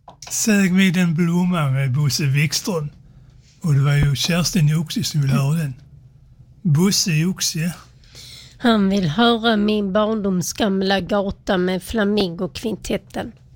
Säg mig den blomma med Bosse Wikström. Och det var ju Kerstin Oxie som ville höra den. Bosse Oxie. Han vill höra min barndoms gamla gata med Flamingokvintetten.